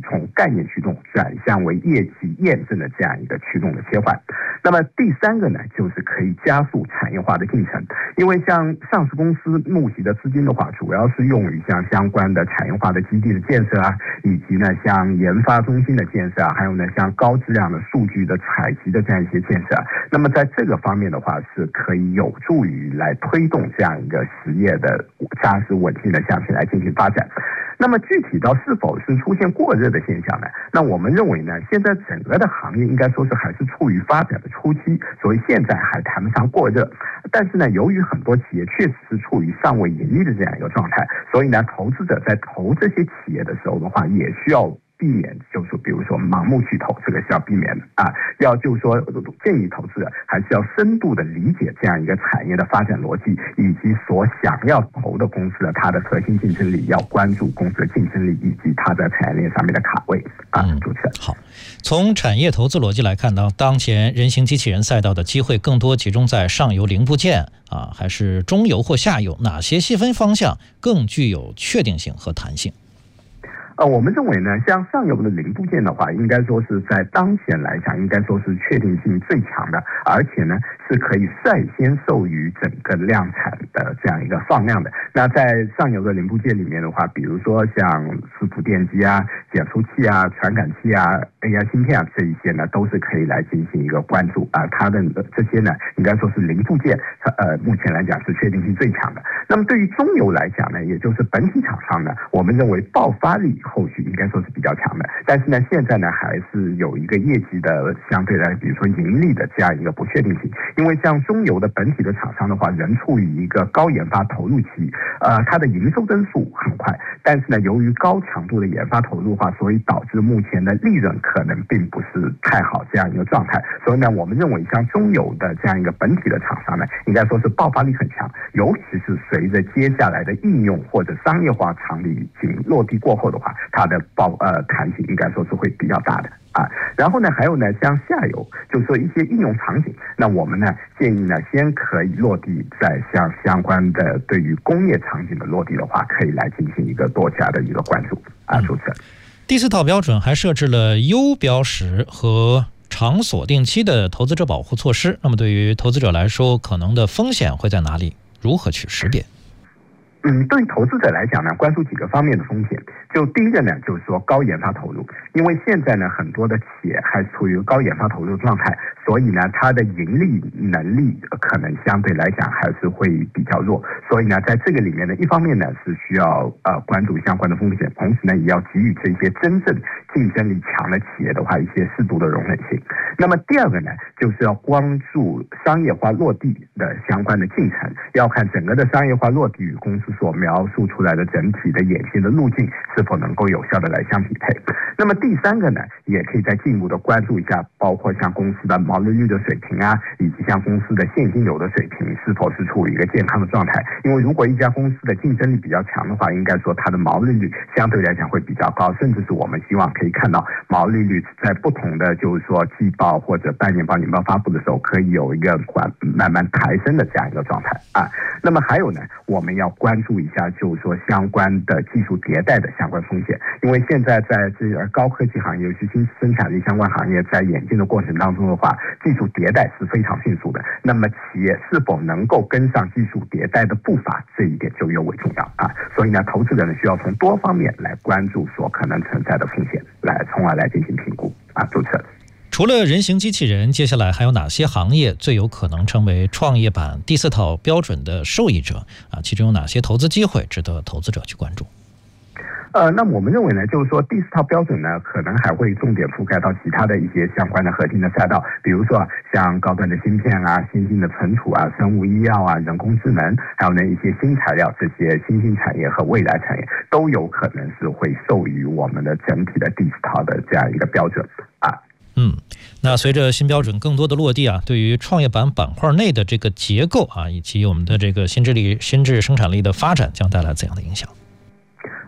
从概念驱动转向为业绩验证的这样一个驱动的切换。那么第三个呢，就是可以加速产业化的进程，因为像上市公司募集的资金的话，主要是用于像相关的产业化的基地的建设啊，以及呢像研发中心的建设啊，还有呢像高质量的数据的采集的这样一些建设啊。那么在这个方面的话，是可以有助于来推动这样一个实业的扎实稳定的向前来进行发展。那么具体到是否是出现过热的现象呢？那我们认为呢，现在整个的行业应该说是还是处于发展的初期，所以现在还谈不上过热。但是呢，由于很多企业确实是处于尚未盈利的这样一个状态，所以呢，投资者在投这些企业的时候的话，也需要避免，就是比如说盲目去投，这个是要避免的啊。要就是说建议投资者还是要深度的理解这样一个产业的发展逻辑，以及所想要投的公司的它的核心竞争力，要关注公司的竞争力以及它在产业链上面的卡位啊。主持人， 好，从产业投资逻辑来看呢，当前人形机器人赛道的机会更多集中在上游零部件啊，还是中游或下游？哪些细分方向更具有确定性和弹性？ 我们认为呢，像上游的零部件的话，应该说是在当前来讲，应该说是确定性最强的，而且呢是可以率先受于整个量产的这样一个放量的。那在上游的零部件里面的话，比如说像伺服电机啊、减速器啊、传感器啊、AI 芯片啊，这一些呢都是可以来进行一个关注啊。它的这些呢，应该说是零部件，目前来讲是确定性最强的。那么对于中游来讲呢，也就是本体厂商呢，我们认为爆发力后续应该说是比较强的，但是呢，现在呢还是有一个业绩的相对来，比如说盈利的这样一个不确定性。因为像中游的本体的厂商的话，仍处于一个高研发投入期，它的营收增速很快，但是呢，由于高强度的研发投入的话，所以导致目前的利润可能并不是太好这样一个状态。所以呢，我们认为像中游的这样一个本体的厂商呢，应该说是爆发力很强，尤其是随着接下来的应用或者商业化场景落地过后的话，它的弹性应该说是会比较大的啊。然后呢，还有呢，像下游，就是说一些应用场景，那我们呢建议呢，先可以落地在像相关的对于工业场景的落地的话，可以来进行一个多加的一个关注啊。主持人， 第四套标准还设置了优标识和长锁定期的投资者保护措施。那么对于投资者来说，可能的风险会在哪里？如何去识别？ 对于投资者来讲呢，关注几个方面的风险。就第一个呢，就是说高研发投入，因为现在呢很多的企业还处于高研发投入状态，所以呢它的盈利能力可能相对来讲还是会比较弱。所以呢，在这个里面呢，一方面呢是需要关注相关的风险，同时呢也要给予这些真正竞争力强的企业的话一些适度的容忍性。那么第二个呢，就是要关注商业化落地的相关的进程，要看整个的商业化落地与公司所描述出来的整体的演进的路径是否能够有效的来相匹配。那么第三个呢，也可以再进一步的关注一下，包括像公司的毛利率的水平啊，以及像公司的现金流的水平是否是处于一个健康的状态。因为如果一家公司的竞争力比较强的话，应该说它的毛利率相对来讲会比较高，甚至是我们希望可以看到毛利率在不同的就是说季报或者半年报、年报发布的时候，可以有一个慢慢抬升的这样一个状态啊。那么还有呢，我们要关注一下，就是说相关的技术迭代的相关风险，因为现在在这个高科技行业，尤其新生产力相关行业，在演进的过程当中的话，技术迭代是非常迅速的。那么企业是否能够跟上技术迭代的步伐，这一点就尤为重要啊。所以呢，投资者呢需要从多方面来关注所可能存在的风险，从而来进行评估啊。主持人， 除了人形机器人，接下来还有哪些行业最有可能成为创业板第四套标准的受益者啊？其中有哪些投资机会值得投资者去关注？ 那我们认为呢，就是说第四套标准呢，可能还会重点覆盖到其他的一些相关的核心的赛道，比如说像高端的芯片啊、先进的存储啊、生物医药啊、人工智能，还有呢一些新材料，这些新兴产业和未来产业都有可能是会受益于我们的整体的第四套的这样一个标准啊。 那随着新标准更多的落地啊，对于创业板板块内的这个结构啊，以及我们的这个新智生产力的发展，将带来怎样的影响？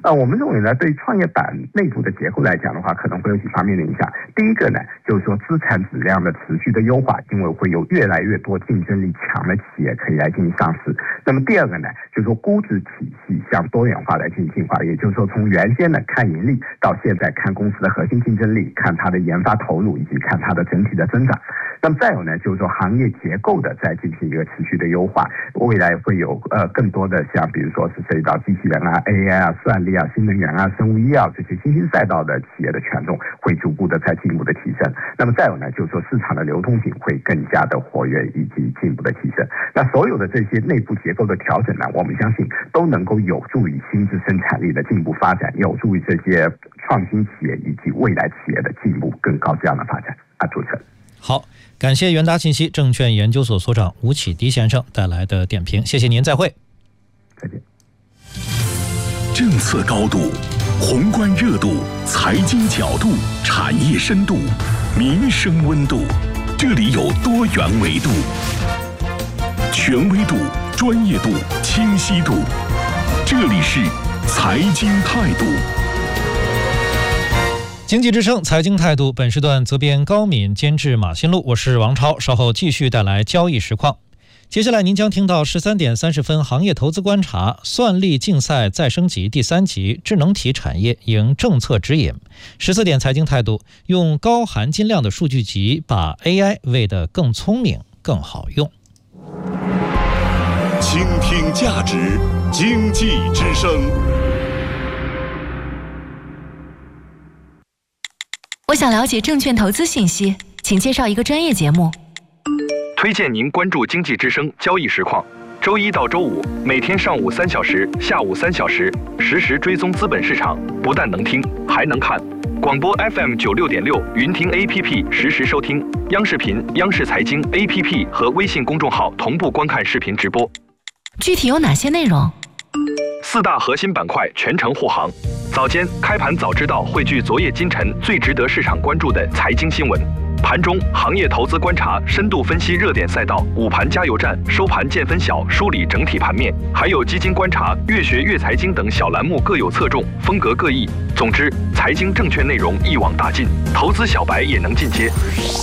我们认为呢，对于创业板内部的结构来讲的话，可能会有几方面的影响。第一个呢，就是说资产质量的持续的优化，因为会有越来越多竞争力强的企业可以来进行上市。那么第二个呢，就是说估值体系向多元化来进行进化，也就是说从原先的看盈利，到现在看公司的核心竞争力，看它的研发投入，以及看它的整体的增长。那么再有呢，就是说行业结构的在进行一个持续的优化，未来会有更多的像比如说是涉及到机器人啊、AI 啊、算力啊、新能源啊、生物医药这些新兴赛道的企业的权重会逐步的在进一步的提升。那么再有呢，就是说市场的流通性会更加的活跃以及进一步的提升。那所有的这些内部结构的调整呢，我们相信都能够有助于新质生产力的进一步发展，有助于这些创新企业以及未来企业的进一步更高质量的发展。主持人。 好，感谢元达信息证券研究所所长吴启迪先生带来的点评，谢谢您，再会。 再见。 政策高度、宏观热度、财经角度、产业深度、民生温度，这里有多元维度，权威度、专业度、清晰度，这里是财经态度。 经济之声财经态度，本时段责编高敏，监制马新路，我是王超，稍后继续带来交易实况。接下来您将听到13点30分行业投资观察，算力竞赛再升级第3集，智能体产业迎政策指引。14点财经态度，用高含金量的数据集把 AI 喂得更聪明更好用。 倾听价值，经济之声。 我想了解证券投资信息，请介绍一个专业节目。 推荐您关注经济之声交易实况，周一到周五每天上午3小时，下午3小时，实时追踪资本市场，不但能听，还能看。广播 FM 96.6，云听 APP 实时收听，央视频、央视财经 APP 和微信公众号同步观看视频直播。 具体有哪些内容 ？4大核心板块全程护航。早间开盘早知道汇聚昨夜今晨最值得市场关注的财经新闻，盘中行业投资观察深度分析热点赛道，午盘加油站，收盘见分晓，梳理整体盘面，还有基金观察、越学越财经等小栏目各有侧重，风格各异。总之，财经证券内容一网打尽，投资小白也能进阶。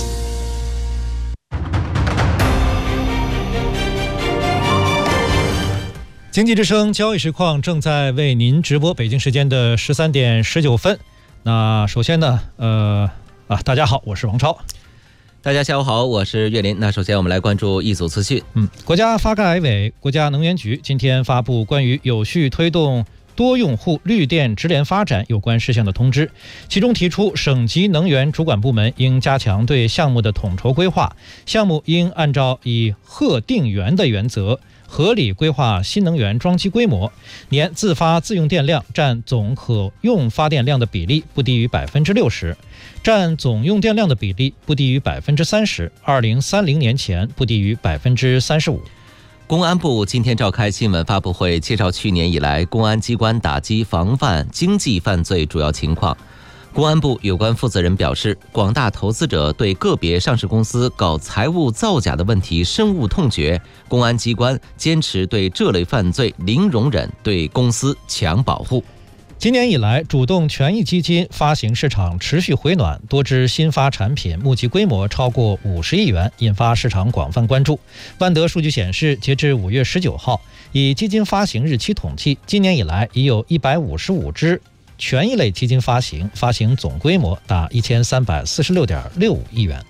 经济之声交易实况正在为您直播，北京时间的13点19分。那首先呢，大家好，我是王超。 大家下午好，我是岳林。那首先我们来关注一组资讯。 国家发改委、国家能源局今天发布关于有序推动多用户绿电直连发展有关事项的通知，其中提出省级能源主管部门应加强对项目的统筹规划，项目应按照以贺定源的原则合理规划新能源装机规模，年自发自用电量占总可用发电量的比例不低于60%，占总用电量的比例不低于30%，2030年前不低于35%。 公安部今天召开新闻发布会，介绍去年以来公安机关打击防范经济犯罪主要情况。公安部有关负责人表示，广大投资者对个别上市公司搞财务造假的问题深恶痛绝，公安机关坚持对这类犯罪零容忍，对公司强保护。 今年以来，主动权益基金发行市场持续回暖，多支新发产品募集规模超过50亿元，引发市场广泛关注。万德数据显示，截至5月19号，以基金发行日期统计，今年以来已有155支权益类基金发行总规模达1346.65亿元。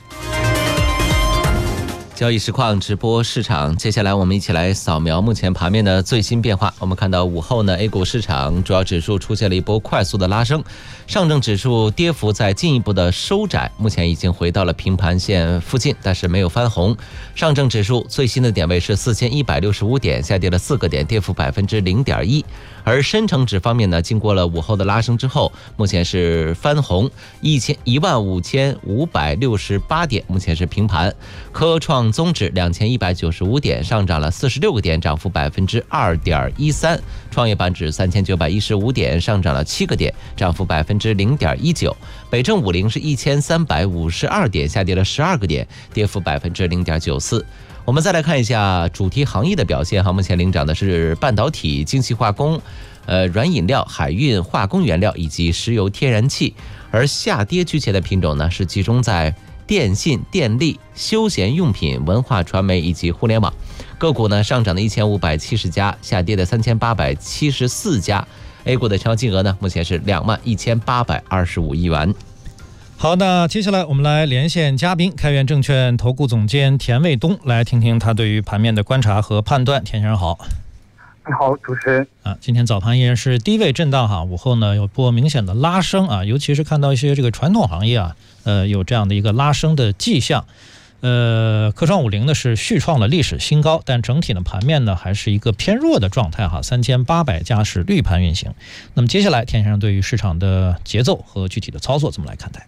交易实况直播市场，接下来我们一起来扫描目前盘面的最新变化。我们看到午后呢 ，A 股市场主要指数出现了一波快速的拉升，上证指数跌幅在进一步的收窄，目前已经回到了平盘线附近，但是没有翻红。上证指数最新的点位是4165点，下跌了4个点，跌幅0.1%。而深成指方面呢，经过了午后的拉升之后，目前是翻红15568点，目前是平盘。科创综指2195点，上涨了46个点，涨幅2.13%。创业板指3915点，上涨了7个点，涨幅0.19%。北证50是1352点，下跌了12个点，跌幅0.94%。我们再来看一下主题行业的表现哈，目前领涨的是半导体、精细化工、 软饮料、海运、化工原料以及石油天然气。而下跌居前的品种呢，是集中在电信、电力、休闲用品、文化传媒以及互联网。个股呢上涨的1570家，下跌的3874家。A 股的成交金额呢，目前是21825亿元。 好，那接下来我们来连线嘉宾，开源证券投顾总监田卫东，来听听他对于盘面的观察和判断。田先生好。 你好，主持人。 今天早盘依然是低位震荡哈，午后呢有波明显的拉升啊，尤其是看到一些这个传统行业啊，有这样的一个拉升的迹象。科创50呢是续创了历史新高，但整体的盘面呢还是一个偏弱的状态哈，3800家是绿盘运行。那么接下来田先生对于市场的节奏和具体的操作怎么来看待？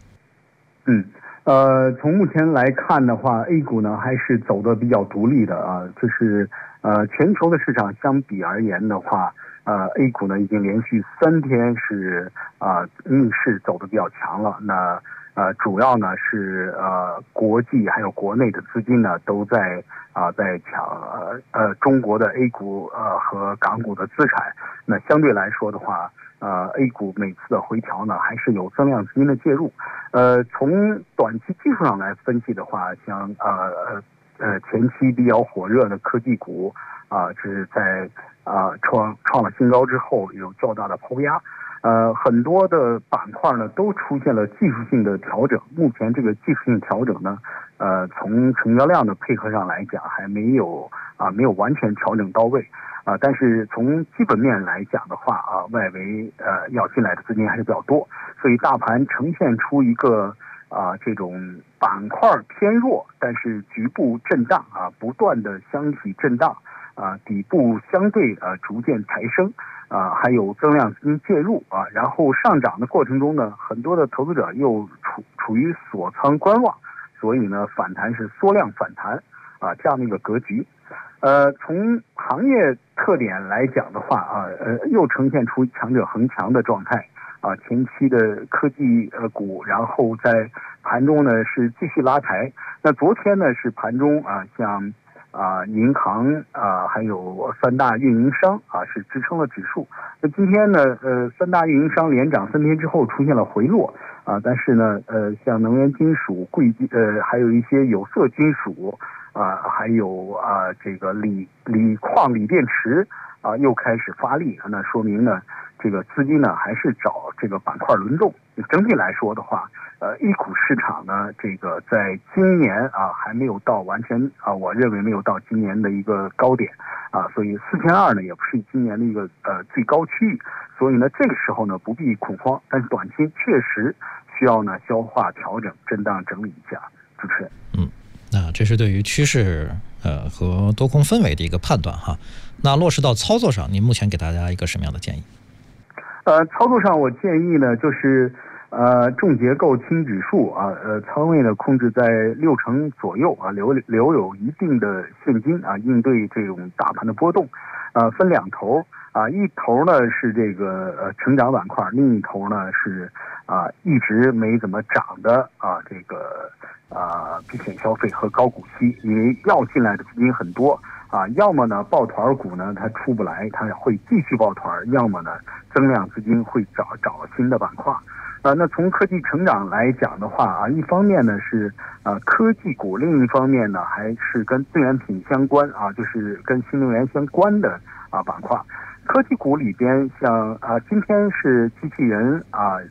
从目前来看的话 ，A 股呢还是走得比较独立的啊，就是全球的市场相比而言的话，A 股呢已经连续3天是逆势走得比较强了。那主要呢是国际还有国内的资金呢都在抢中国的 A 股和港股的资产。那相对来说的话，A 股每次的回调呢还是有增量资金的介入。从短期技术上来分析的话，像前期比较火热的科技股这是在创了新高之后有较大的抛压。很多的板块呢都出现了技术性的调整。目前这个技术性调整呢，从成交量的配合上来讲还没有完全调整到位。但是从基本面来讲的话外围要进来的资金还是比较多，所以大盘呈现出一个这种板块偏弱，但是局部震荡不断的箱体震荡底部相对逐渐抬升还有增量资金介入然后上涨的过程中呢，很多的投资者又处于锁仓观望，所以呢反弹是缩量反弹这样的一个格局。从行业特点来讲的话又呈现出强者恒强的状态前期的科技股，然后在盘中呢是继续拉抬。那昨天呢是盘中像银行还有3大运营商是支撑了指数。那今天呢3大运营商连涨3天之后出现了回落但是呢像能源金属、贵金还有一些有色金属还有这个锂矿、锂电池又开始发力那说明呢这个资金呢还是找这个板块轮动。整体来说的话A 股市场呢这个在今年还没有到完全我认为没有到今年的一个高点所以4200呢也不是今年的一个最高区域，所以呢这个时候呢不必恐慌，但是短期确实需要呢消化调整震荡整理一下。主持人那这是对于趋势和多空氛围的一个判断哈。那落实到操作上，您目前给大家一个什么样的建议？ 操作上我建议呢就是重结构轻指数仓位呢控制在60%左右留有一定的现金应对这种大盘的波动。分2头一头呢是这个成长板块，另一头呢是一直没怎么涨的这个避险消费和高股息，因为要进来的资金很多要么呢抱团股呢它出不来，它会继续抱团，要么呢增量资金会找新的板块。那从科技成长来讲的话一方面呢是科技股，另一方面呢还是跟资源品相关就是跟新能源相关的板块。科技股里边像今天是机器人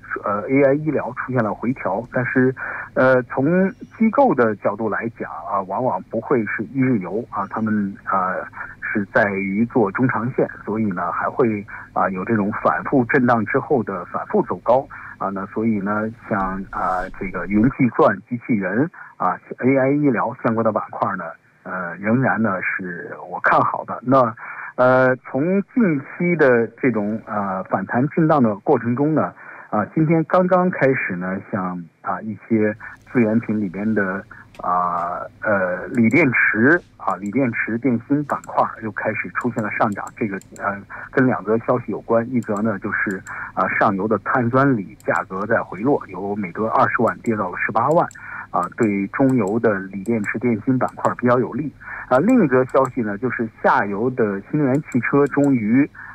AI 医疗出现了回调，但是从机构的角度来讲往往不会是一日游他们是在于做中长线，所以呢还会有这种反复震荡之后的反复走高那所以呢像这个云计算、机器人AI 医疗相关的板块呢仍然呢是我看好的。那从近期的这种反弹震荡的过程中呢今天刚刚开始呢像一些资源品里边的锂电池电芯板块又开始出现了上涨。这个跟2则消息有关，一则呢就是上游的碳酸锂价格在回落，由每吨20万跌到了18万对中游的锂电池电芯板块比较有利。另一则消息呢就是下游的新能源汽车终于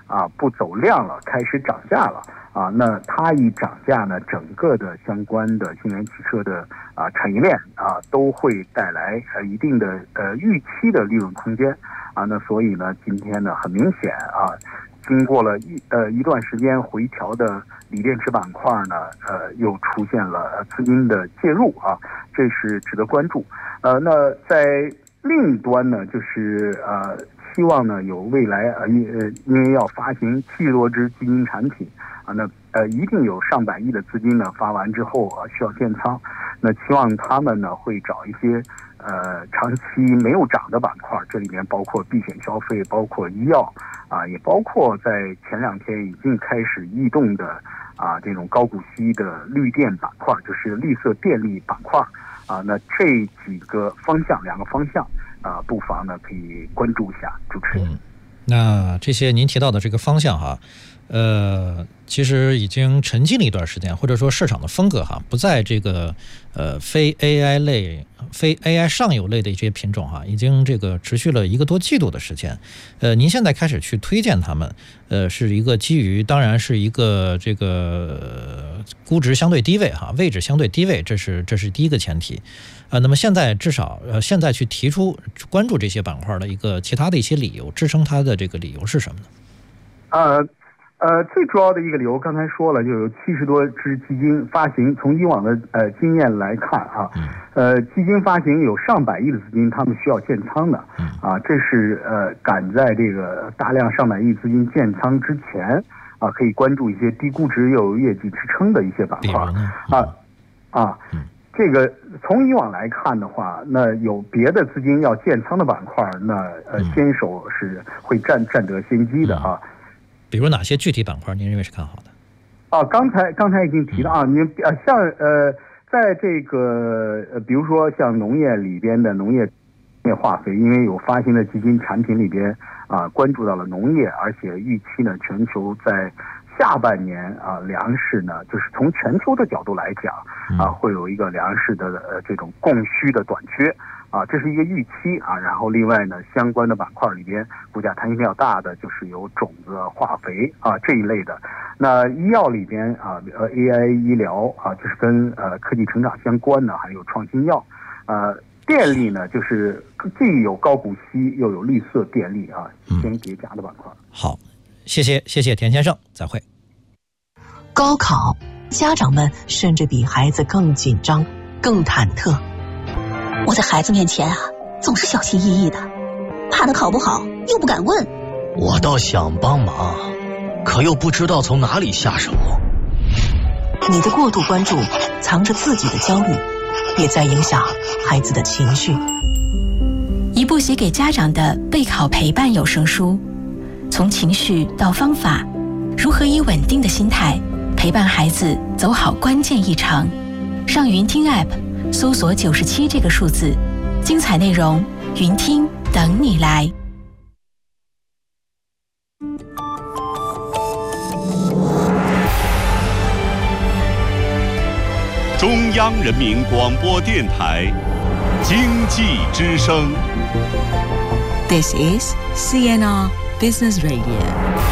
不走量了，开始涨价了那它一涨价呢，整个的相关的新能源汽车的产业链都会带来一定的预期的利润空间那所以呢，今天呢很明显经过了一段时间回调的锂电池板块呢，又出现了资金的介入这是值得关注。那在另一端呢，就是希望呢有未来因为要发行7多只基金产品那一定有上百亿的资金呢发完之后需要建仓，那期望他们呢会找一些长期没有涨的板块，这里面包括避险消费，包括医药也包括在前2天已经开始异动的这种高股息的绿电板块，就是绿色电力板块那这几个方向2个方向不妨呢可以关注一下。主持人， 那这些您提到的这个方向其实已经沉寂了一段时间，或者说市场的风格不在这个非 AI 类、非 AI 上游类的这些品种已经这个持续了1个多季度的时间。您现在开始去推荐他们，是一个基于当然是一个这个估值相对低位位置相对低位，这是第一个前提。那么现在至少现在去提出关注这些板块的一个其他的一些理由，支撑它的这个理由是什么呢？ 最主要的一个理由，刚才说了，就有70多只基金发行。从以往的经验来看基金发行有上百亿的资金，他们需要建仓的这是赶在这个大量上百亿资金建仓之前可以关注一些低估值又有业绩支撑的一些板块这个从以往来看的话，那有别的资金要建仓的板块，那先手是会占得先机的比如哪些具体板块您认为是看好的？ 刚才已经提到您像在这个比如说像农业里边的农业化肥，因为有发行的基金产品里边关注到了农业，而且预期呢全球在下半年粮食呢，就是从全球的角度来讲会有一个粮食的这种供需的短缺这是一个预期然后另外呢，相关的板块里边股价弹性比较大的就是有种子、化肥这一类的。那医药里边AI 医疗就是跟科技成长相关的，还有创新药。电力呢，就是既有高股息又有绿色电力相叠加的板块。 好，谢谢田先生，再会。 高考，家长们甚至比孩子更紧张、更忐忑。 我在孩子面前总是小心翼翼的，怕他考不好又不敢问。 我倒想帮忙，可又不知道从哪里下手。 你的过度关注藏着自己的焦虑，也在影响孩子的情绪。 一部写给家长的备考陪伴有声书，从情绪到方法，如何以稳定的心态陪伴孩子走好关键一程。上云听 App 搜索97这个数字，精彩内容云听等你来。 中央人民广播电台经济之声。 This is CNR Business Radio。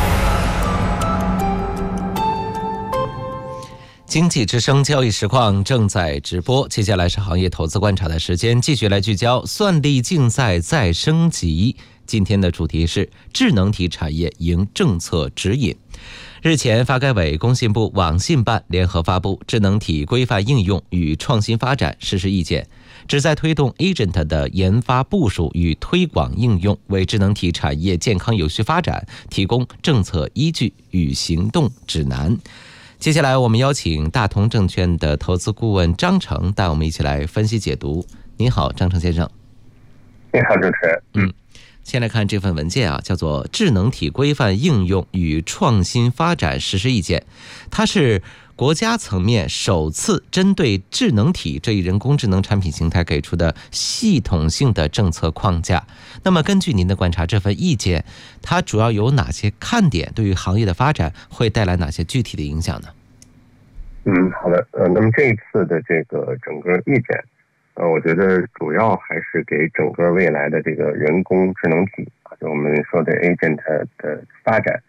经济之声交易实况正在直播，接下来是行业投资观察的时间，继续来聚焦算力竞赛再升级。今天的主题是智能体产业迎政策指引。日前，发改委、工信部、网信办联合发布《智能体规范应用与创新发展实施意见》，旨在推动 Agent 的研发部署与推广应用，为智能体产业健康有序发展提供政策依据与行动指南。接下来，我们邀请大同证券的投资顾问张成带我们一起来分析解读。您好，张成先生。 你好，主持人。 先来看这份文件叫做《智能体规范应用与创新发展实施意见》，它是国家层面首次针对智能体这一人工智能产品形态给出的系统性的政策框架。那么根据您的观察，这份意见它主要有哪些看点？对于行业的发展会带来哪些具体的影响呢？ 好的，那么这一次的这个整个意见，我觉得主要还是给整个未来的这个人工智能体就我们说的 agent 的发展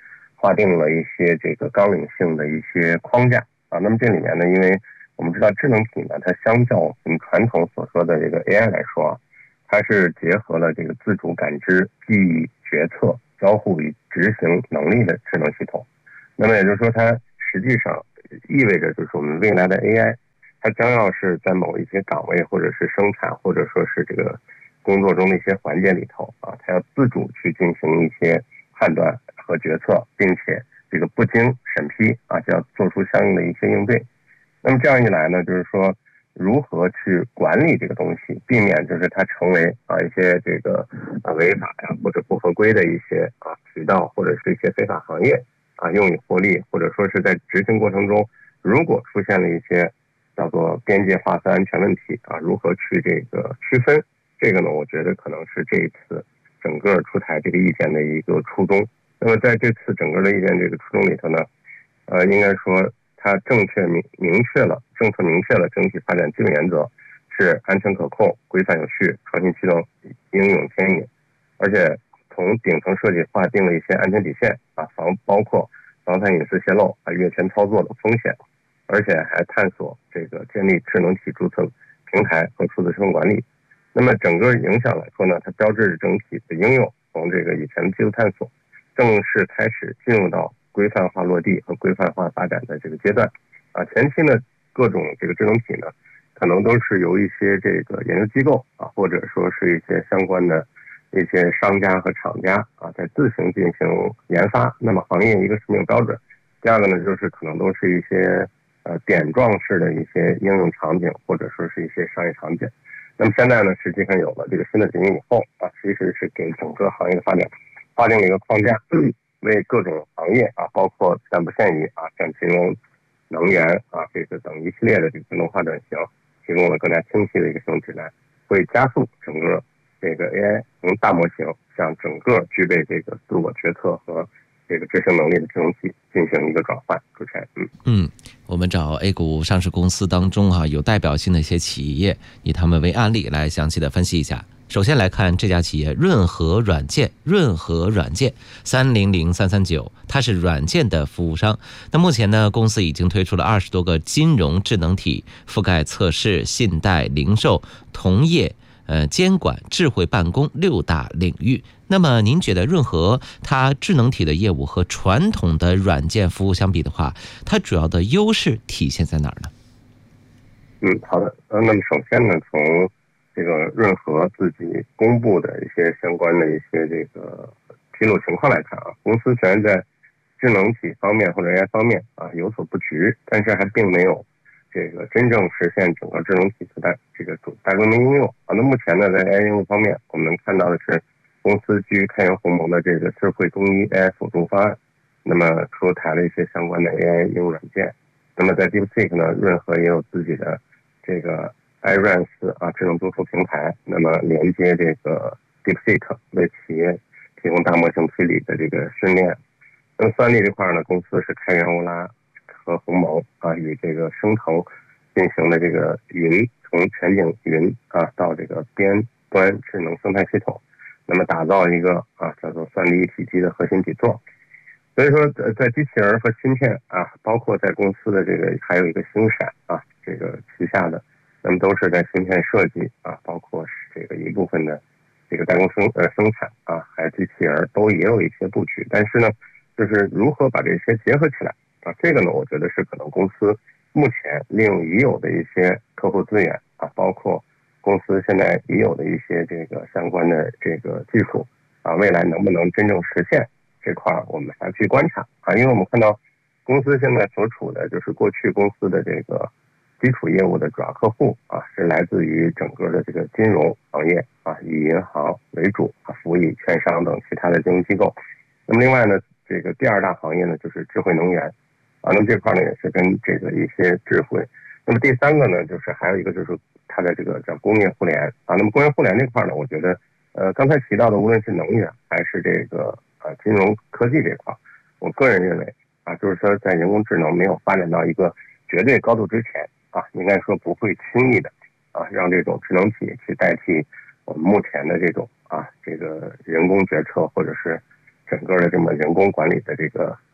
划定了一些这个纲领性的一些框架啊。那么这里面呢，因为我们知道智能体呢，它相较我们传统所说的这个 AI 来说啊，它是结合了这个自主感知、记忆、决策、交互与执行能力的智能系统。那么也就是说，它实际上意味着就是我们未来的 AI， 它将要是在某一些岗位或者是生产或者说是这个工作中的一些环节里头啊，它要自主去进行一些判断和决策，并且这个不经审批啊，就要做出相应的一些应对。那么这样一来呢，就是说如何去管理这个东西，避免就是它成为一些这个违法呀或者不合规的一些渠道或者是一些非法行业用以获利，或者说是在执行过程中如果出现了一些叫做边界划分安全问题如何去这个区分，这个呢我觉得可能是这一次整个出台这个意见的一个初衷。那么在这次整个的意见这个初衷里头呢，应该说它政策明确了整体发展基本原则是安全可控、规范有序、创新驱动、应用牵引，而且从顶层设计划定了一些安全底线包括防范隐私泄露越权操作的风险，而且还探索这个建立智能体注册平台和数字身份管理。那么整个影响来说呢，它标志着整体的应用从这个以前的技术探索正式开始进入到规范化落地和规范化发展的这个阶段前期呢，各种这个智能体呢，可能都是由一些这个研究机构或者说是一些相关的一些商家和厂家在自行进行研发。那么行业一个使命标准，第二个呢，就是可能都是一些点状式的一些应用场景，或者说是一些商业场景。那么现在呢，实际上有了这个新的指引以后其实是给整个行业的发展划定了一个框架，为各种行业包括但不限于像金融、能源这个等一系列的这个自动化转型提供了更加清晰的一个使用指南，会加速整个这个 AI 从大模型向整个具备这个自我决策和这个执行能力的智能体进行一个转换。主持人， 我们找 A 股上市公司当中有代表性的一些企业，以他们为案例来详细的分析一下。首先来看这家企业润和软件300339，它是软件的服务商。那目前呢，公司已经推出了20多个金融智能体，覆盖测试、信贷、零售、同业、监管、智慧办公6大领域。那么您觉得润和它智能体的业务和传统的软件服务相比的话，它主要的优势体现在哪儿呢？ 好的。那么首先呢，从这个润和自己公布的一些相关的一些这个披露情况来看公司虽然在智能体方面或者 AI 方面有所布局，但是还并没有这个真正实现整个智能体的这个大规模应用那目前呢，在 AI 应用方面，我们能看到的是公司基于开源鸿蒙的这个智慧中医 AI 辅助方案，那么出台了一些相关的 AI 应用软件。那么在 DeepSeek 呢，润和也有自己的这个 iRANS 智能读书平台，那么连接这个 DeepSeek 为企业提供大模型推理的这个训练。那么算力这块呢，公司是开源欧拉和鸿蒙与这个升腾进行的这个云，从全景云到这个边端智能生态系统，那么打造一个叫做算力一体机的核心底座。所以说在机器人和芯片包括在公司的这个还有一个星闪这个旗下的，那么都是在芯片设计包括这个一部分的这个代工生产还有机器人都也有一些布局。但是呢，就是如何把这些结合起来这个呢，我觉得是可能公司目前利用已有的一些客户资源包括公司现在已有的一些这个相关的这个技术未来能不能真正实现这块，我们还去观察因为我们看到公司现在所处的就是过去公司的这个基础业务的主要客户是来自于整个的这个金融行业以银行为主服务于券商等其他的金融机构。那么另外呢，这个第二大行业呢就是智慧能源那么这块呢也是跟这个一些智慧。那么第三个呢，就是还有一个就是它的这个叫工业互联那么工业互联这块呢，我觉得刚才提到的无论是能源还是这个金融科技这块，我个人认为就是说在人工智能没有发展到一个绝对高度之前应该说不会轻易的让这种智能体去代替我们目前的这种这个人工决策或者是整个的这么人工管理的这个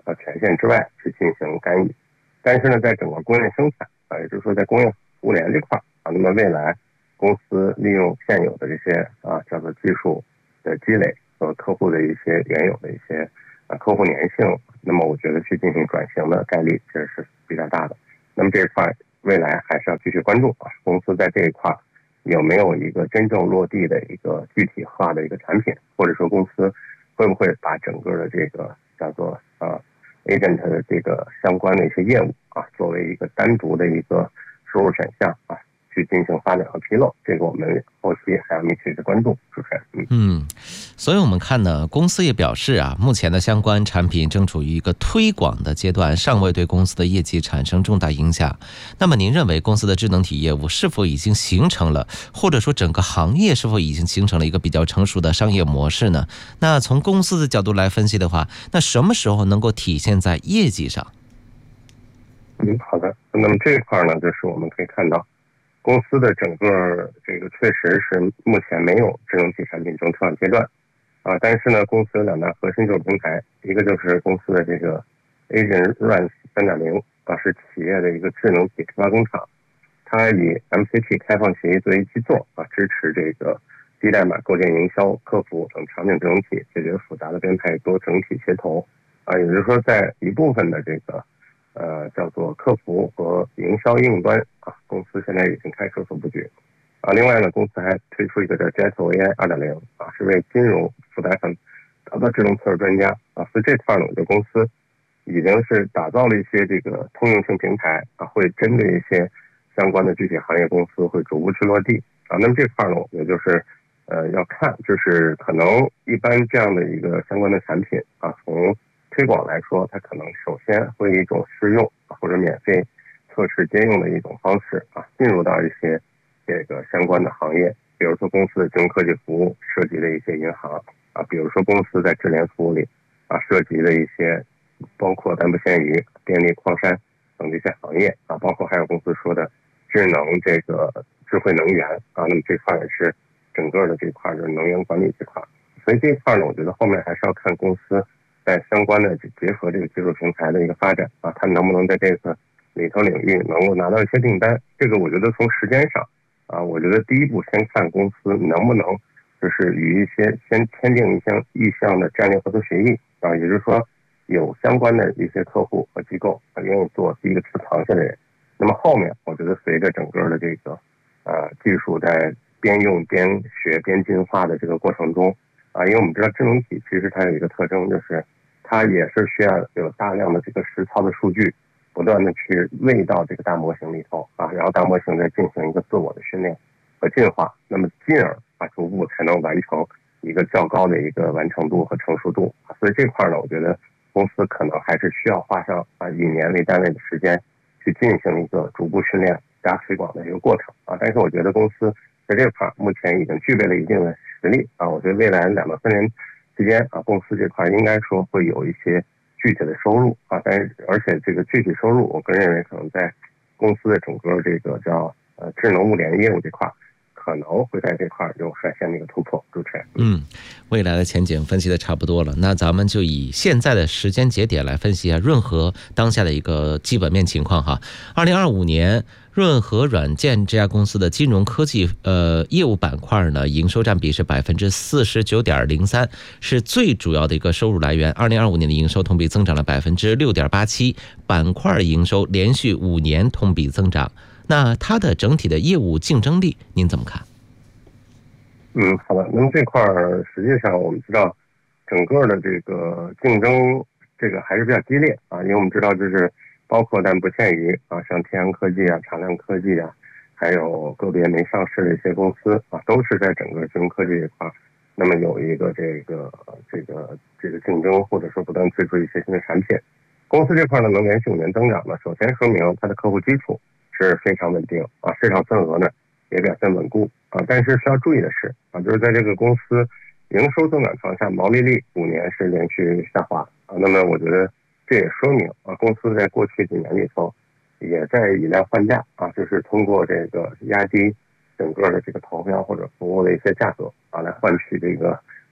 和权限之外去进行干预。但是呢，在整个工业生产也就是说在工业服务链这块那么未来公司利用现有的这些叫做技术的积累和客户的一些原有的一些客户粘性，那么我觉得去进行转型的概率其实是比较大的。那么这一块未来还是要继续关注公司在这一块有没有一个真正落地的一个具体化的一个产品，或者说公司会不会把整个的这个叫做agent 的这个相关的一些业务作为一个单独的一个收入选项去进行发展和披露，这个我们后期还要密切的关注。主持人， 所以我们看呢，公司也表示目前的相关产品正处于一个推广的阶段，尚未对公司的业绩产生重大影响。那么您认为公司的智能体业务是否已经形成了，或者说整个行业是否已经形成了一个比较成熟的商业模式呢？那从公司的角度来分析的话，那什么时候能够体现在业绩上？ 好的。那么这一块呢，就是我们可以看到公司的整个这个确实是目前没有智能体产品正推广阶段但是呢，公司有2大核心技术平台，一个就是公司的这个 Agent Runs 3.0是企业的一个智能体开发工厂，它以 MCP 开放协议作为基座支持这个低代码构建营销、客服等场景智能体，解决复杂的编排多整体协同也就是说在一部分的这个叫做客服和营销应用端公司现在已经开始有所布局另外呢，公司还推出一个叫 Jetto AI 2.0是为金融服务打造智能测试专家所以这块呢，我觉得公司已经是打造了一些这个通用性平台会针对一些相关的具体行业公司会逐步去落地那么这块呢，我觉得就是要看，就是可能一般这样的一个相关的产品从推广来说，它可能首先会以一种试用或者免费测试兼用的一种方式进入到一些这个相关的行业，比如说公司的金融科技服务涉及的一些银行比如说公司在智联服务里涉及的一些包括但不限于电力、矿山等这些行业包括还有公司说的智能这个智慧能源那么这块也是整个的这块就是能源管理这块，所以这一块呢，我觉得后面还是要看公司在相关的结合这个技术平台的一个发展它能不能在这个里头领域能够拿到一些订单。这个我觉得从时间上我觉得第一步先看公司能不能就是与一些先签订一项意向的战略合作协议也就是说有相关的一些客户和机构愿意做第一个吃螃蟹的人。那么后面我觉得随着整个的这个技术在边用边学边进化的这个过程中因为我们知道智能体其实它有一个特征，就是它也是需要有大量的这个实操的数据不断的去喂到这个大模型里头然后大模型再进行一个自我的训练和进化，那么进而逐步才能完成一个较高的一个完成度和成熟度所以这块呢，我觉得公司可能还是需要花上以年为单位的时间去进行一个逐步训练加推广的一个过程但是我觉得公司在这块目前已经具备了一定的实力我觉得未来2到3年期间公司这块应该说会有一些具体的收入但是而且这个具体收入我个人认为可能在公司的整个这个叫智能物联业务这块可能会在这块有率先的一个突破。主持人， 未来的前景分析的差不多了，那咱们就以现在的时间节点来分析一下润和当下的一个基本面情况哈。2025年润和软件这家公司的金融科技业务板块呢，营收占比是 49.03%， 是最主要的一个收入来源。2025年的营收同比增长了 6.87%， 板块营收连续5年同比增长。那它的整体的业务竞争力您怎么看？ 好的。那么这块实际上我们知道整个的这个竞争这个还是比较激烈因为我们知道就是包括但不限于像天阳科技长亮科技还有个别没上市的一些公司都是在整个金融科技这块那么有一个这个竞争，或者说不断推出一些新的产品。公司这块呢能连续5年增长呢，首先说明它的客户基础是非常稳定市场份额呢也表现稳固但是需要注意的是就是在这个公司营收增长情况下，毛利率5年是连续下滑那么我觉得这也说明公司在过去几年里头也在以量换价就是通过这个压低整个的这个投标或者服务的一些价格来换取这个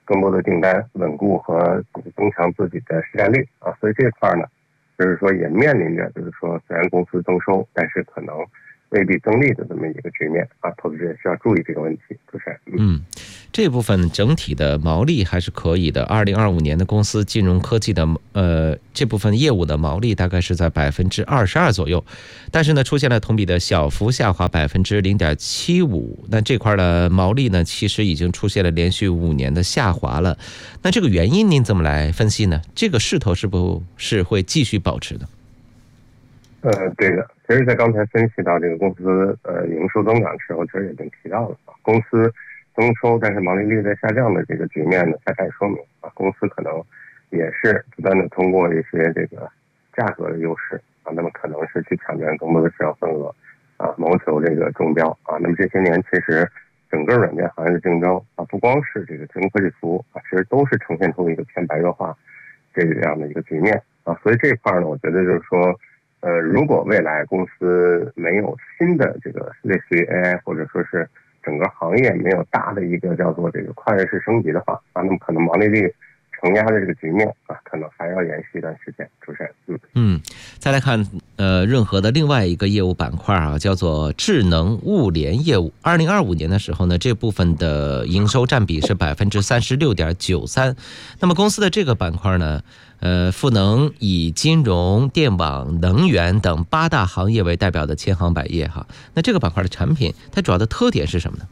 更多的订单，稳固和增强自己的市占率啊。所以这块呢，就是说也面临着就是说虽然公司增收，但是可能未必增利的这么一个局面啊，投资者需要注意这个问题。主持人， 这部分整体的毛利还是可以的。2025年的公司金融科技的这部分业务的毛利大概是在22%左右，但是呢出现了同比的小幅下滑0.75%。那这块的毛利呢，其实已经出现了连续5年的下滑了。那这个原因您怎么来分析呢？这个势头是不是会继续保持的？ 对的，其实在刚才分析到这个公司营收增长的时候，其实已经提到了公司增收但是毛利率在下降的这个局面呢，大概说明啊，公司可能也是不断的通过一些这个价格的优势啊，那么可能是去抢占更多的市场份额啊，谋求这个中标啊。那么这些年其实整个软件行业的竞争啊，不光是这个金融科技服务啊，其实都是呈现出一个偏白热化这样的一个局面啊。所以这一块呢，我觉得就是说。如果未来公司没有新的这个类似于 AI 或者说是整个行业没有大的一个叫做这个跨越式升级的话啊，那么可能毛利率承压的这个局面啊，可能还要延续一段时间。主持人， 再来看任何的另外一个业务板块啊，叫做智能物联业务。2025年的时候呢，这部分的营收占比是36.93%。那么公司的这个板块呢，赋能以金融、电网、能源等8大行业为代表的千行百业哈。那这个板块的产品，它主要的特点是什么呢？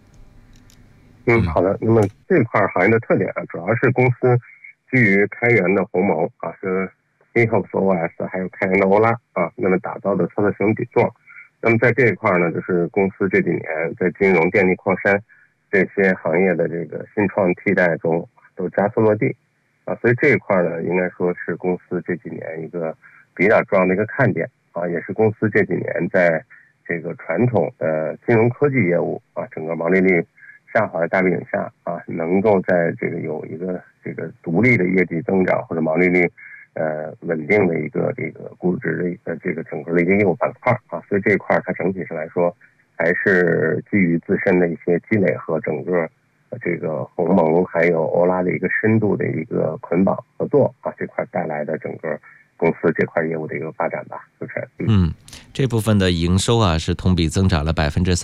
好的。那么这块行业的特点啊，主要是公司基于开源的鸿蒙啊，是 eHOPS OS 还有开源的欧拉啊，那么打造的操作系统底座。那么在这一块呢，就是公司这几年在金融、电力、矿山这些行业的这个新创替代中都加速落地啊，所以这一块呢，应该说是公司这几年一个比较重要的一个看点啊，也是公司这几年在这个传统的金融科技业务啊，整个毛利率下滑的大背景下啊，能够在这个有一个这个独立的业绩增长或者毛利率稳定的一个这个估值的这个整个的一个业务板块啊，所以这一块它整体上来说还是基于自身的一些积累和整个这个鸿蒙还有欧拉的一个深度的一个捆绑合作啊，这块带来的整个公司这块业务的一个发展吧。主持人， 这部分的营收啊是同比增长了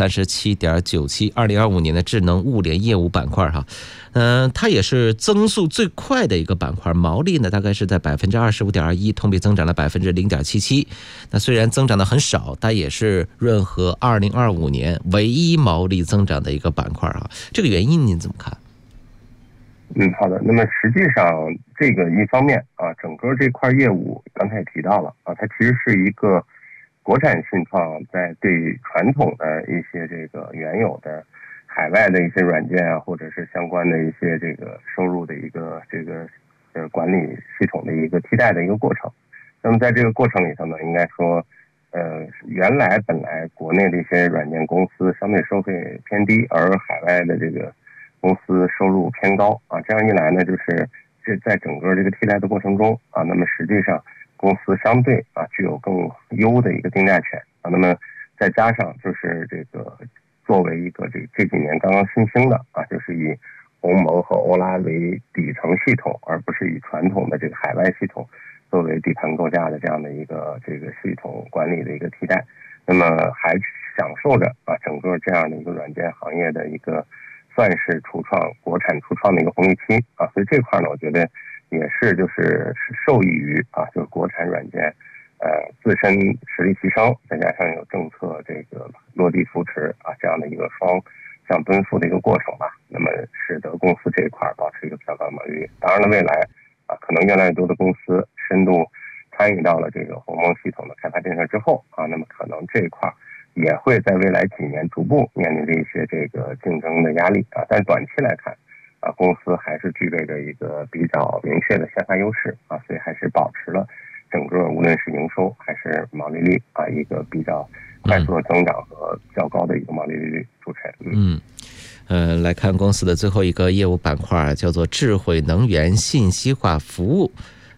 37.97%。2025年的智能物联业务板块哈，它也是增速最快的一个板块，毛利呢大概是在25.21%，同比增长了0.77%。那虽然增长的很少，但也是润和2025年唯一毛利增长的一个板块啊。这个原因您怎么看？ 好的。那么实际上这个一方面啊，整个这块业务刚才也提到了啊，它其实是一个国产信创在对传统的一些这个原有的海外的一些软件啊，或者是相关的一些这个收入的一个这个管理系统的一个替代的一个过程。那么在这个过程里头呢，应该说原来本来国内的一些软件公司相对收费偏低，而海外的这个公司收入偏高啊，这样一来呢，就是这在整个这个替代的过程中啊，那么实际上公司相对啊具有更优的一个定价权啊，那么再加上就是这个作为一个这几年刚刚新兴的啊，就是以鸿蒙和欧拉为底层系统，而不是以传统的这个海外系统作为底盘构架的这样的一个这个系统管理的一个替代，那么还享受着啊整个这样的一个软件行业的一个算是国产初创的一个红利期啊，所以这块呢，我觉得也是就是受益于啊，就是国产软件自身实力提升，再加上有政策这个落地扶持啊，这样的一个双向奔赴的一个过程吧。那么使得公司这一块保持一个比较高的毛利率。当然了，未来啊，可能越来越多的公司深度参与到了这个鸿蒙系统的开发建设之后啊，那么可能这一块也会在未来几年逐步面临着一些这个竞争的压力啊，但短期来看啊，公司还是具备着一个比较明确的先发优势啊，所以还是保持了整个无论是营收还是毛利率啊一个比较快速的增长和较高的一个毛利率。主持人，来看公司的最后一个业务板块叫做智慧能源信息化服务。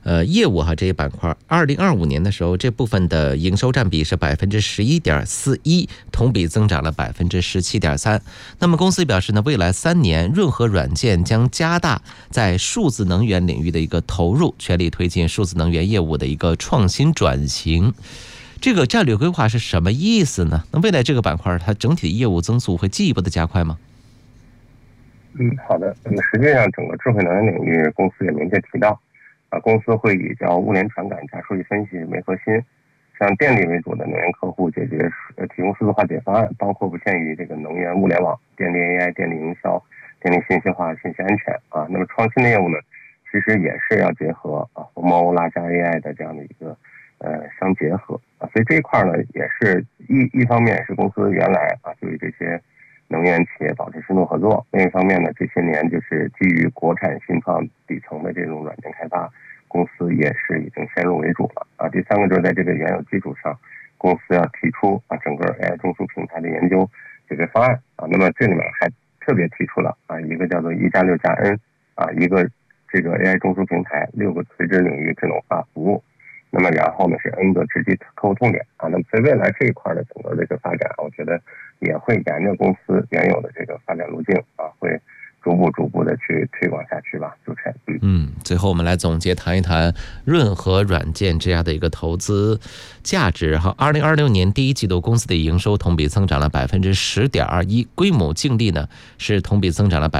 业务这一板块，2025年的时候，这部分的营收占比是11.41%，同比增长了17.3%。那么公司表示呢，未来3年润和软件将加大在数字能源领域的一个投入，全力推进数字能源业务的一个创新转型。这个战略规划是什么意思呢？那未来这个板块它整体的业务增速会进一步的加快吗？ 好的。那么实际上整个智慧能源领域，公司也明确提到，公司会以叫物联传感加数据分析为核心，向电力为主的能源客户提供数字化解决方案，包括不限于这个能源物联网、电力 AI、电力营销、电力信息化、信息安全那么创新的业务呢，其实也是要结合鸿蒙欧拉加 AI 的这样的一个相结合所以这一块呢，也是一方面是公司原来就与这些能源企业保持深度合作，另一方面呢，这些年就是基于国产新创底层的这种软件开发，公司也是已经先入为主了第三个就是在这个原有基础上，公司要提出整个 AI 中枢平台的研究解决方案那么这里面还特别提出了一个叫做1+6+N一个这个 AI 中枢平台6个垂直领域智能化服务，那么然后呢是 N 个直接沟通点那么在未来这一块的整个这个发展，我觉得也会沿着公司原有的这个发展路径会逐步的去推广下去吧。主持人最后我们来总结谈一谈润和软件这样的一个投资价值2026年第一季度公司的营收同比增长了10.21%，规模净利呢是同比增长了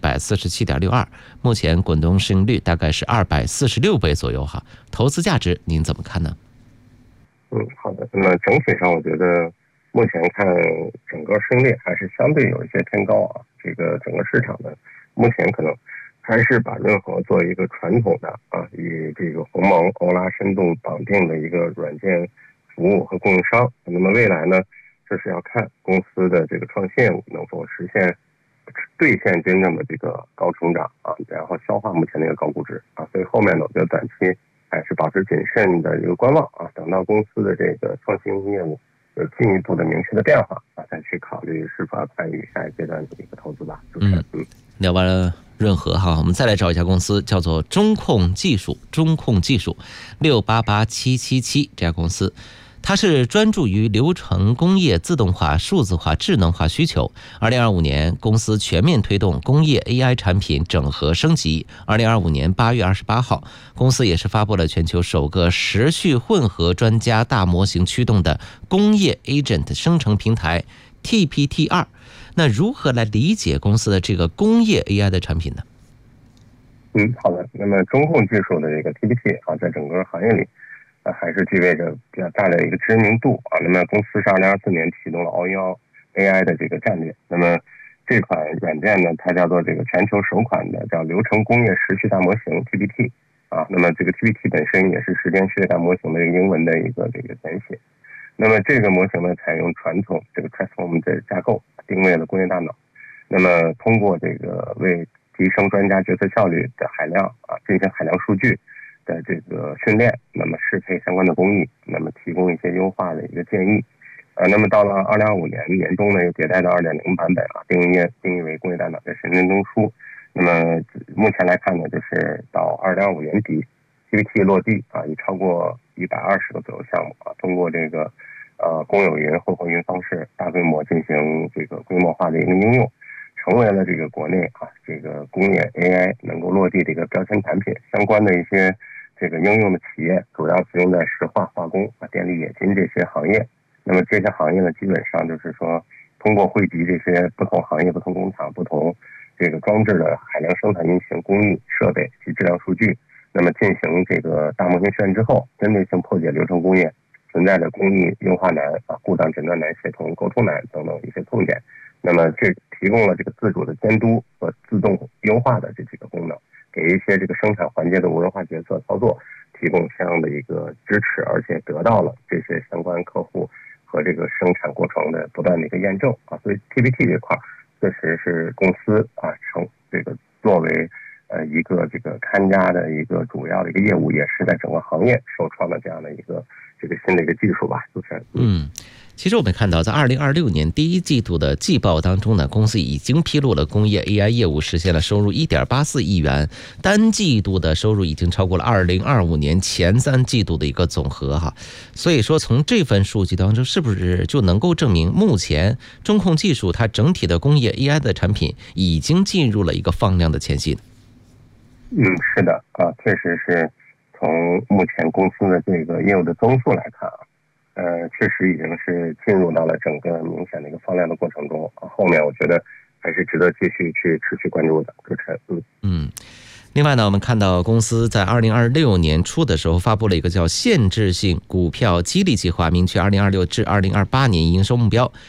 147.62%，目前滚动市盈率大概是246倍左右投资价值您怎么看呢？ 好的。那么整体上我觉得目前看整个市盈率还是相对有一些偏高这个整个市场呢，目前可能还是把润和做一个传统的与这个鸿蒙欧拉深度绑定的一个软件服务和供应商。那么未来呢，这是要看公司的这个创新业务能否实现兑现真正的这个高成长然后消化目前的一个高估值所以后面呢，我觉得短期还是保持谨慎的一个观望等到公司的这个创新业务有进一步的明确的变化再去考虑是否要参与下一阶段的一个投资吧。主持人聊完了润和我们再来找一家公司，叫做中控技术，688777这家公司。它是专注于流程工业自动化、数字化、智能化需求。2025年，公司全面推动工业 AI 产品整合升级。2025年8月28号，公司也是发布了全球首个时序混合专家大模型驱动的工业 Agent 生成平台 TPT-2。那如何来理解公司的这个工业 AI 的产品呢？ 好的。那么中控技术的这个 TPT 在整个行业里还是具备着比较大的一个知名度那么公司是2024年启动了 All-in-All AI 的这个战略。那么这款软件呢，它叫做这个全球首款的叫流程工业时序大模型 TPT 那么这个 TPT 本身也是时间序列大模型的英文的一个这个简写。那么这个模型呢，采用传统这个 Transform 的架构，定位了工业大脑。那么通过这个为提升专家决策效率的海量进行海量数据的这个训练，那么适配相关的工艺，那么提供一些优化的一个建议。那么到了2025年年中呢，又迭代到 2.0 版本定义为工业大脑的神经中枢。那么目前来看呢，就是到2025年底 TPT 落地已超过120个左右项目通过这个公有云、混合云方式大规模进行这个规模化的一个应用，成为了这个国内这个工业 AI 能够落地的一个标签产品。相关的一些这个应用的企业主要使用在石化、化工电力冶金这些行业。那么这些行业呢，基本上就是说通过汇集这些不同行业、不同工厂、不同这个装置的海量生产运行工艺、设备及质量数据，那么进行这个大模型训练之后，针对性破解流程工业存在的工艺优化难故障诊断难、协同沟通难等等一些痛点。那么这提供了这个自主的监督和自动优化的这几个功能，给一些这个生产环节的无人化决策操作提供相应的一个支持，而且得到了这些相关客户和这个生产过程的不断的一个验证所以 TPT 这块确实是公司成这个作为一个这个看家的一个主要的一个业务，也是在整个行业首创的这样的一个这个新的一个技术吧，主持人。 其实我们看到，在2026年第一季度的季报当中呢，公司已经披露了工业 AI 业务实现了收入1.84亿元，单季度的收入已经超过了2025年前3季度的一个总和哈。所以说，从这份数据当中，是不是就能够证明目前中控技术它整体的工业 AI 的产品已经进入了一个放量的前夕呢？ 是的啊，确实是从目前公司的这个业务的增速来看啊。确实已经是进入到了整个明显的一个放量的过程中，后面我觉得还是值得继续去持续关注的。主持人， 另外呢，我们看到公司在2026年初的时候发布了一个叫限制性股票激励计划，明确2026至2028年营收目标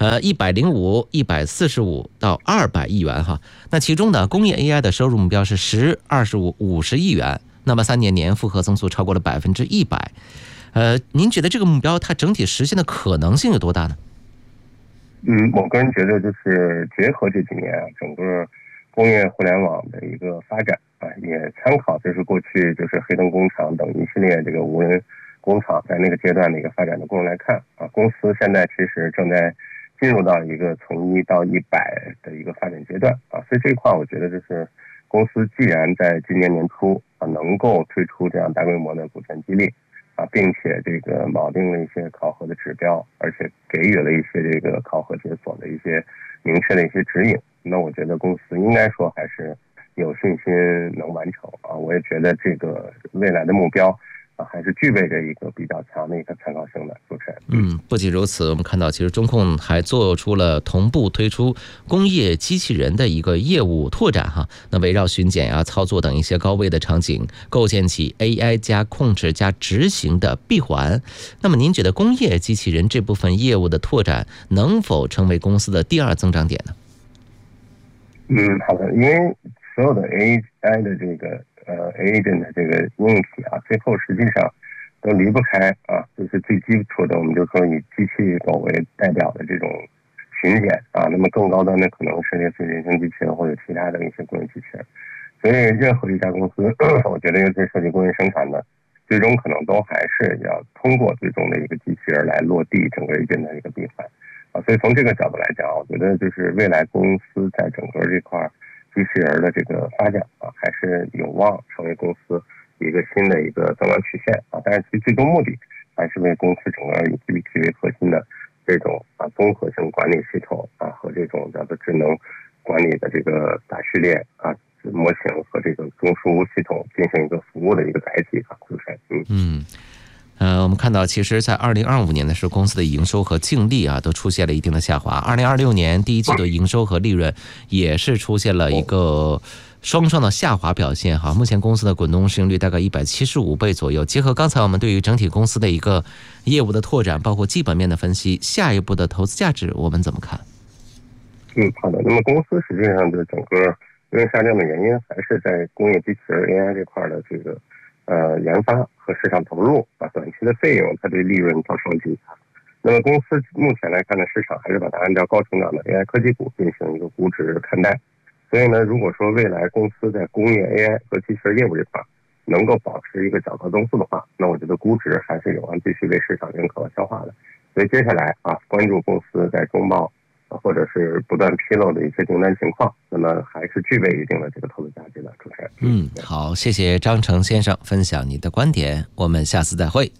，105、145到200亿元哈。那其中呢，工业 AI 的收入目标是10、25、50亿元，那么3年年复合增速超过了100%。您觉得这个目标它整体实现的可能性有多大呢？ 我个人觉得就是结合这几年整个工业互联网的一个发展也参考就是过去就是黑灯工厂等一系列这个无人工厂在那个阶段的一个发展的过程来看公司现在其实正在进入到一个从1到100的一个发展阶段所以这一块我觉得就是公司既然在今年年初能够推出这样大规模的股权激励并且这个锚定了一些考核的指标，而且给予了一些这个考核解锁的一些明确的一些指引，那我觉得公司应该说还是有信心能完成我也觉得这个未来的目标还是具备着一个比较强的一个参考性的。主持人， 不仅如此，我们看到其实中控还做出了同步推出工业机器人的一个业务拓展哈。那围绕巡检操作等一些高危的场景，构建起 AI 加控制加执行的闭环。那么您觉得工业机器人这部分业务的拓展能否成为公司的第2增长点呢？ 好的，因为所有的 AI 的这个agent 的这个硬体最后实际上都离不开就是最基础的，我们就说以机器狗为代表的这种巡检那么更高端的可能是类似于人形机器人或者其他的一些工业机器人。所以任何一家公司我觉得尤其是涉及工业生产的，最终可能都还是要通过最终的一个机器人来落地整个agent的一个闭环所以从这个角度来讲，我觉得就是未来公司在整个这块机器人的这个发展还是有望成为公司一个新的一个增长曲线但是其最终目的还是为公司整个以 GPT 为核心的这种综合性管理系统和这种叫做智能管理的这个大序列模型和这个中枢系统进行一个服务的一个载体主持人。 我们看到，其实，在2025年的时候，公司的营收和净利都出现了一定的下滑。2026年第一季度营收和利润也是出现了一个双的下滑表现哈。目前公司的滚动市盈率大概175倍左右。结合刚才我们对于整体公司的一个业务的拓展，包括基本面的分析，下一步的投资价值我们怎么看？ 好的。那么公司实际上的整个利润下降的原因还是在工业机器人 AI 这块的这个研发和市场投入短期的费用它对利润造成了挤压。那么公司目前来看呢，市场还是把它按照高成长的 AI 科技股进行一个估值看待。所以呢，如果说未来公司在工业 AI 和机器人业务这块能够保持一个较高增速的话，那我觉得估值还是有望继续被市场认可和消化的。所以接下来关注公司在中报或者是不断披露的一些订单情况，那么还是具备一定的这个投资价值的。主持人， 好，谢谢张成先生分享你的观点，我们下次再会。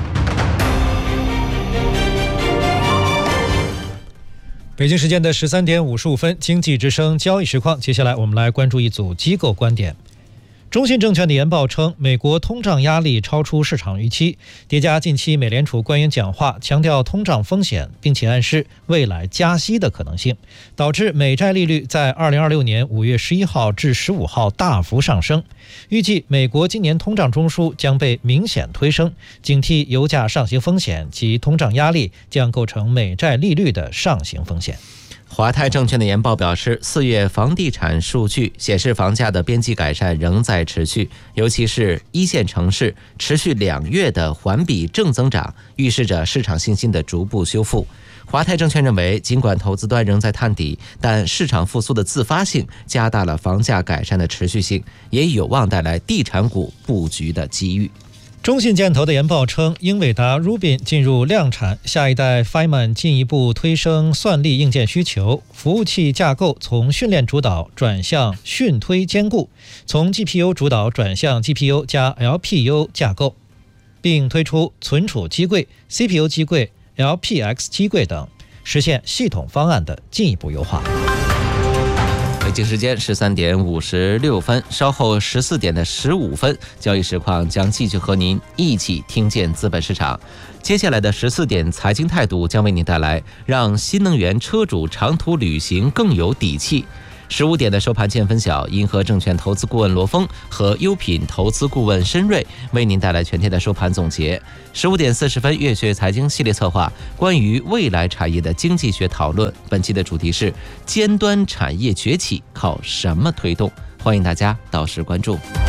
北京时间的13点55分，经济之声交易实况，接下来我们来关注一组机构观点。中信证券的研报称，美国通胀压力超出市场预期，叠加近期美联储官员讲话强调通胀风险，并且暗示未来加息的可能性，导致美债利率在2026年5月11号至15号大幅上升。预计美国今年通胀中枢将被明显推升，警惕油价上行风险及通胀压力将构成美债利率的上行风险。 华泰证券的研报表示，4月房地产数据显示房价的边际改善仍在持续，尤其是一线城市持续2月的环比正增长，预示着市场信心的逐步修复。华泰证券认为，尽管投资端仍在探底，但市场复苏的自发性加大了房价改善的持续性，也有望带来地产股布局的机遇。 中信建投的研报称，英伟达 Rubin 进入量产，下一代 Feynman 进一步推升算力硬件需求，服务器架构从训练主导转向训推兼顾，从 GPU 主导转向 GPU 加 LPU 架构，并推出存储机柜、CPU 机柜、LPX 机柜等，实现系统方案的进一步优化。 北京时间13点56分，稍后14点的15分，交易实况将继续和您一起听见资本市场。接下来的14点财经态度将为您带来让新能源车主长途旅行更有底气。15点的收盘见分晓，银河证券投资顾问罗峰和优品投资顾问申瑞为您带来全天的收盘总结。15点40分，月学财经系列策划关于未来产业的经济学讨论，本期的主题是尖端产业崛起靠什么推动？欢迎大家到时关注。